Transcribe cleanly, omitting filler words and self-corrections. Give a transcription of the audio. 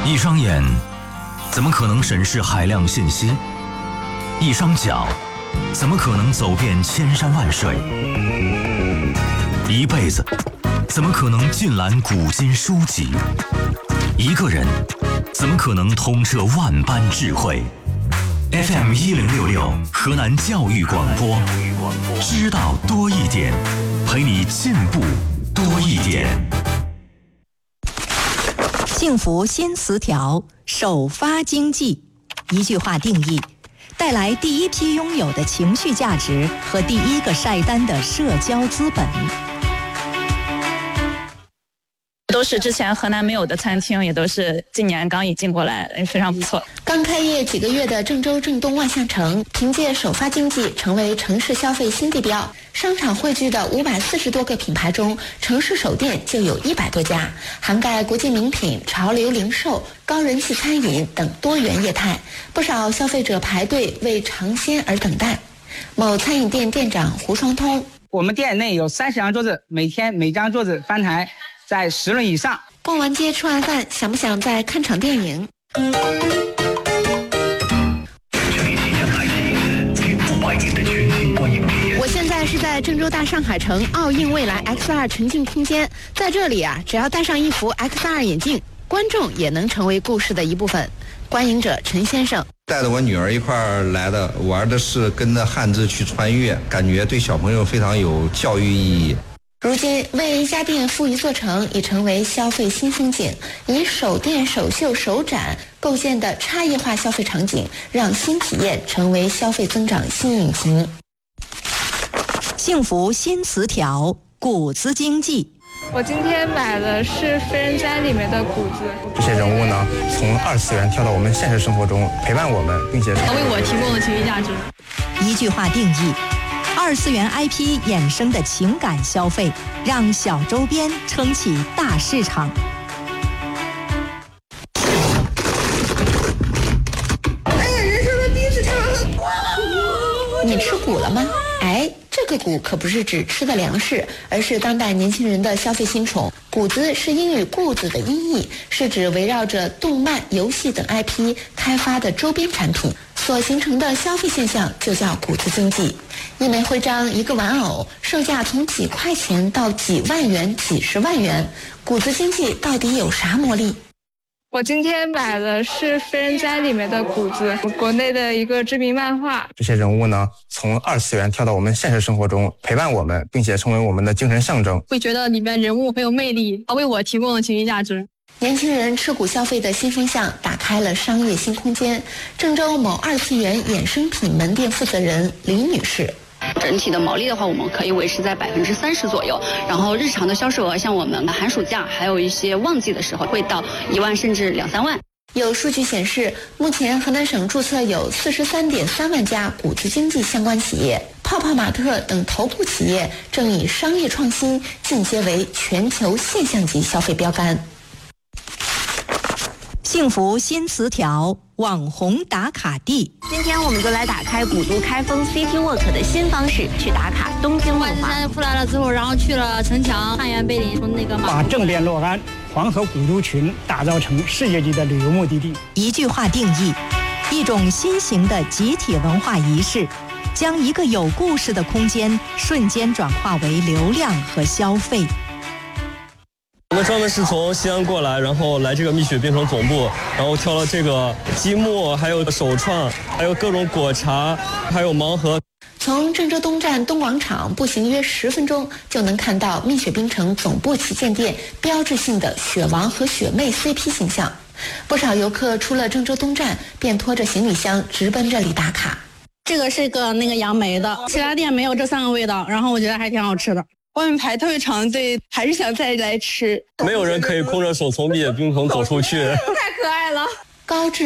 一双眼怎么可能审视海量信息？一双脚怎么可能走遍千山万水？一辈子怎么可能尽览古今书籍？一个人怎么可能通彻万般智慧？ FM1066 河南教育广播，知道多一点，陪你进步多一点。 幸福新词条，首发经济。一句话定义：带来第一批拥有的情绪价值和第一个晒单的社交资本。 都是之前河南没有的餐厅，也都是今年刚引进过来，非常不错。 刚开业几个月的郑州郑东万象城，凭借首发经济成为城市消费新地标。商场汇聚的540多个品牌中，城市首店就有100多家，涵盖国际名品、潮流零售、高人气餐饮等多元业态。不少消费者排队为尝鲜而等待。某餐饮店店长胡双通： 我们店内有30张桌子，每天每张桌子翻台在10轮以上。 逛完街吃完饭，想不想再看场电影？我现在是在郑州大上海城奥运未来 X2 沉浸空间，在这里啊，只要戴上一副 X2 眼镜，观众也能成为故事的一部分。观影者陈先生： 带着我女儿一块儿来的，玩的是跟着汉字去穿越，感觉对小朋友非常有教育意义。 如今，为一家店赋一座城已成为消费新风景，以首店、首秀、首展构建的差异化消费场景，让新体验成为消费增长新引擎。 幸福新词条，谷子经济。 我今天买的是《非人哉》里面的谷子。 这些人物呢，从2次元跳到我们现实生活中，陪伴我们，并且他为我提供了情绪价值。 一句话定义：2次元 IP 衍生的情感消费，让小周边撑起大市场。 哎呀，人生的第一次尝到你吃谷了吗？哎，这个谷可不是指吃的粮食，而是当代年轻人的消费新宠。谷子是英语固子的音译，是指围绕着动漫、游戏等 IP 开发的周边产品所形成的消费现象，就叫谷子经济。一枚徽章、一个玩偶，售价从几块钱到几万元、几十万元。谷子经济到底有啥魔力？ 我今天买的是《非人哉》里面的谷子，国内的一个知名漫画。 这些人物呢，从2次元跳到我们现实生活中，陪伴我们，并且成为我们的精神象征。 会觉得里面人物很有魅力，为我提供了情绪价值。 年轻人吃谷消费的新风向打开了商业新空间。郑州某2次元衍生品门店负责人李女士： 整体的毛利的话，我们可以维持在30%左右。然后日常的销售额，像我们的寒暑假，还有一些旺季的时候，会到1万甚至2、3万。 有数据显示，目前河南省注册有43.3万家谷子经济相关企业，泡泡玛特等头部企业正以商业创新进阶为全球现象级消费标杆。 幸福新词条，网红打卡地。 今天我们就来打开古都开封 City Walk 的新方式，去打卡东京万华。 山出来了之后，然后去了城墙、汉源碑林，从那个把正殿洛安黄河古都群打造成世界级的旅游目的地。 一句话定义：一种新型的集体文化仪式，将一个有故事的空间瞬间转化为流量和消费。 我们专门是从西安过来，然后来这个蜜雪冰城总部，然后挑了这个积木，还有手创，还有各种果茶，还有盲盒。 从郑州东站东广场步行约10分钟，就能看到蜜雪冰城总部旗舰店标志性的雪王和雪妹 CP 形象。不少游客出了郑州东站，便拖着行李箱直奔这里打卡。 这个是个那个杨梅的，其他店没有这3个味道，然后我觉得还挺好吃的。 外面排特别长队，还是想再来吃。 没有人可以空着手从蜜雪冰城走出去。 太可爱了。 高质